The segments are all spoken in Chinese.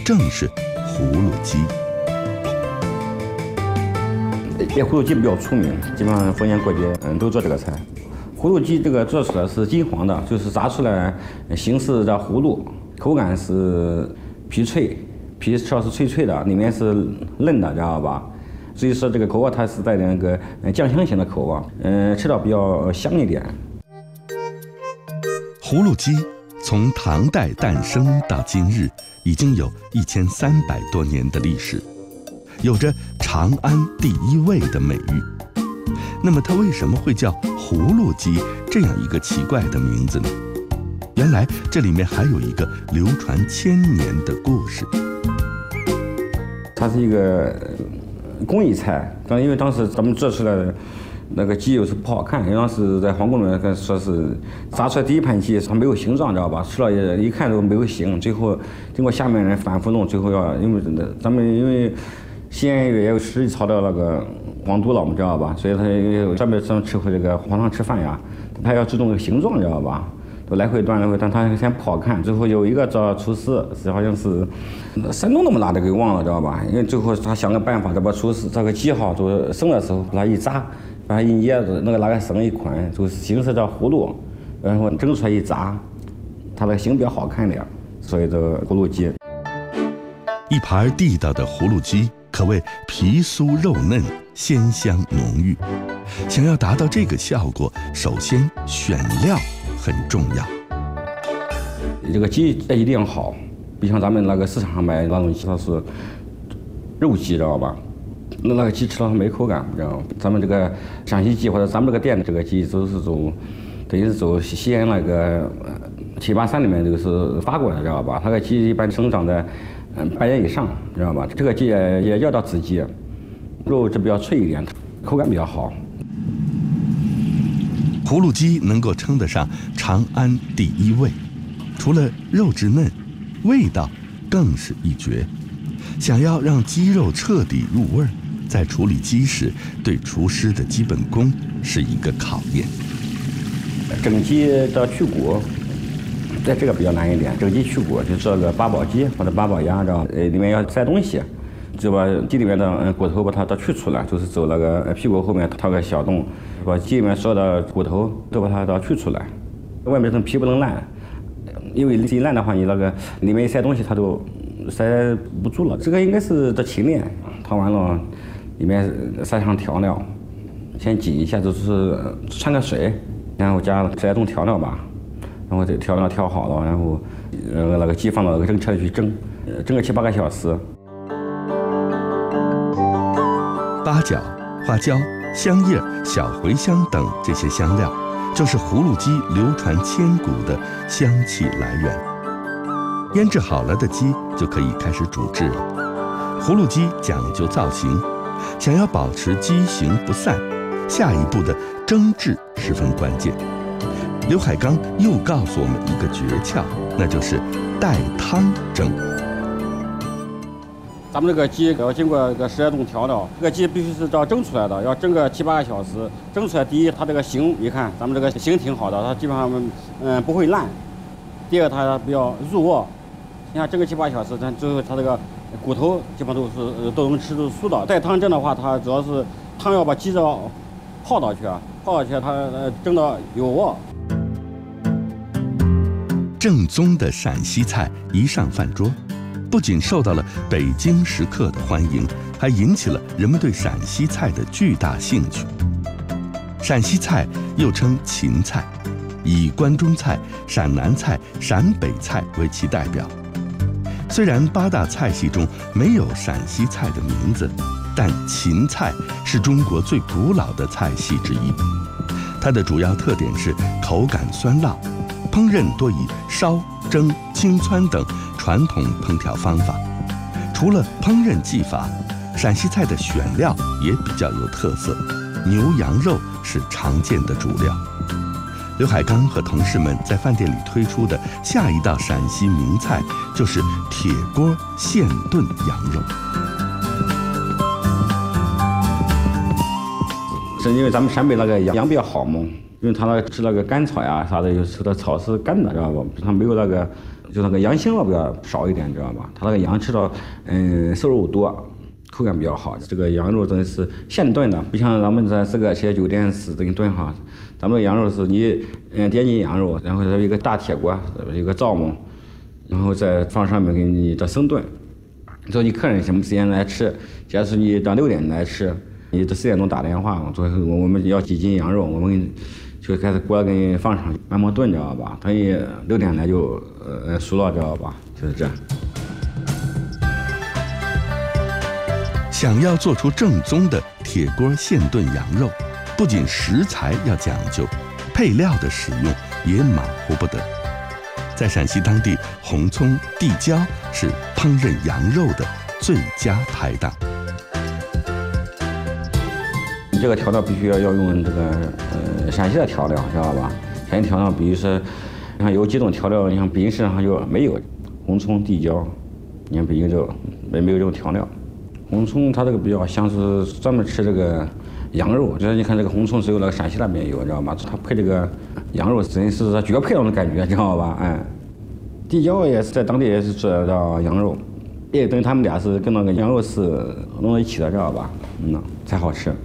正是葫芦鸡。 这葫芦鸡比较出名，基本上逢年过节都做这个菜。葫芦鸡这个做出来是金黄的，就是炸出来形似这葫芦，口感是皮脆，皮吃到是脆脆的，里面是嫩的，知道吧？所以说这个口味它是带点那个酱香型的口味，吃到比较香一点。 葫芦鸡从唐代诞生到今日，已经有1300多年的历史，有着长安第1味的美誉。那么它为什么会叫葫芦鸡这样一个奇怪的名字呢？原来这里面还有一个流传1000年的故事。 它是一个工艺菜，但因为当时咱们做出来的那个鸡肉是不好看，因为当时在皇宫里面说是炸出来第一盘鸡它没有形状，知道吧？吃了一看都没有形，最后经过下面人反复弄，最后要因为咱们因为西安也有实际朝的那个皇都了，我们知道吧？所以他专门吃回这个皇上吃饭呀，他要注重这个形状，知道吧？都来回端，但他先不好看。最后有一个找厨师，好像是山东那么大的给忘了，知道吧？因为最后他想个办法，这把厨师这个鸡好都生的时候把它一扎，把它一捏着，那个拿个绳一捆，就形似这葫芦，然后蒸出来一炸，它的形比较好看点，所以这个葫芦鸡。 一盘地道的葫芦鸡可谓皮酥肉嫩，鲜香浓郁。想要达到这个效果，首先选料很重要。 这个鸡一定要好，比像咱们那个市场上买那种鸡，它是肉鸡，知道吧？那个鸡吃了它没口感，知道吗？咱们这个陕西鸡或者咱们这个店的这个鸡都是走，等于是走西安那个783里面就是发过来，知道吧？它个鸡一般生长在半年以上，知道吧？这个鸡也叫子鸡，肉质比较脆一点，口感比较好。 葫芦鸡能够称得上长安第1味，除了肉质嫩，味道更是一绝。想要让鸡肉彻底入味，在处理鸡时，对厨师的基本功是一个考验。 整鸡的去骨，这个比较难一点。整鸡去骨就做个八宝鸡或者八宝鸭，知道里面要塞东西，就把鸡里面的骨头把它去除了，就是走那个屁股后面掏个小洞，把鸡里面所有的骨头都把它去出来。外面这皮不能烂，因为一烂的话，你那个里面一塞东西它都塞不住了。这个应该是这勤练，掏完了里面塞上调料，先挤一下，就是掺个水，然后加塞动调料吧。然后这调料调好了，然后那个鸡放到那个蒸车里去蒸，蒸个7、8个小时。 八角、花椒、香叶、小茴香等这些香料，就是葫芦鸡流传千古的香气来源。腌制好了的鸡就可以开始煮制了。葫芦鸡讲究造型，想要保持鸡形不散，下一步的蒸制十分关键。刘海刚又告诉我们一个诀窍，那就是带汤蒸。 咱们这个鸡要经过这个12种调料，这个鸡必须是照蒸出来的，要蒸个7、8个小时。蒸出来，第一，它这个形，你看咱们这个形挺好的，它基本上不会烂。第二，它比较入味。你看蒸个7、8个小时，但最后它这个骨头基本上都能吃出酥的。带汤蒸的话，它主要是汤要把鸡肉泡到去，它蒸到有味。 正宗的陕西菜一上饭桌，不仅受到了北京食客的欢迎，还引起了人们对陕西菜的巨大兴趣。陕西菜又称秦菜，以关中菜、陕南菜、陕北菜为其代表。虽然8大菜系中没有陕西菜的名字，但秦菜是中国最古老的菜系之一。它的主要特点是口感酸辣，烹饪多以烧、蒸、清汆等传统烹调方法。除了烹饪技法，陕西菜的选料也比较有特色，牛羊肉是常见的主料。刘海刚和同事们在饭店里推出的下一道陕西名菜就是铁锅现炖羊肉。 是因为咱们陕北那个羊比较好嘛，因为它那个吃那个干草呀啥的，有时候的草是干的，知道不？它没有那个就那个羊心肉比较少一点，知道吧？它那个羊吃到瘦肉多，口感比较好。这个羊肉真的是现炖的，不像咱们在这个些酒店是给你炖好。咱们羊肉是你点进羊肉，然后它有一个大铁锅，有个灶幕，然后再放上面给你这生炖。说你客人什么时间来吃？假如你到6点来吃，你这4点钟打电话，说我们要几斤羊肉，我们就开始锅给你放上，慢慢炖，知道吧？等于6点来就熟了，知道吧？就是这样。 想要做出正宗的铁锅现炖羊肉，不仅食材要讲究，配料的使用也马虎不得。在陕西当地，红葱、地椒是烹饪羊肉的最佳拍档。 你这个调料必须要用这个陕西的调料，知道吧？陕西调料，比如说，你看有几种调料，你看北京市场就没有红葱、地椒，你看北京就没有这种调料。红葱它这个比较像是专门吃这个羊肉，就是你看这个红葱只有那个陕西那边有，知道吧？它配这个羊肉真是它绝配那种感觉，知道吧？地椒也是在当地也是做叫羊肉，也等于他们俩是跟那个羊肉是弄到一起的，知道吧？才好吃。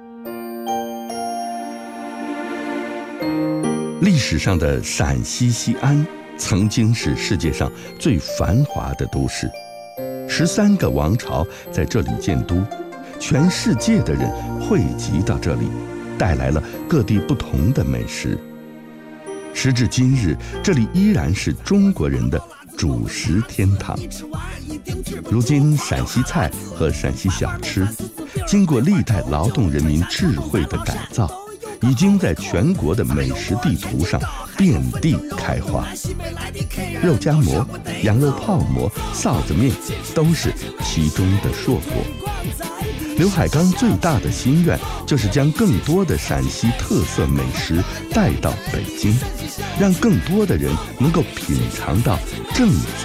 历史上的陕西西安曾经是世界上最繁华的都市，13个王朝在这里建都，全世界的人汇集到这里，带来了各地不同的美食。时至今日，这里依然是中国人的主食天堂。如今，陕西菜和陕西小吃经过历代劳动人民智慧的改造，已经在全国的美食地图上遍地开花。肉夹馍、羊肉泡馍、臊子面都是其中的硕果。刘海刚最大的心愿就是将更多的陕西特色美食带到北京，让更多的人能够品尝到正宗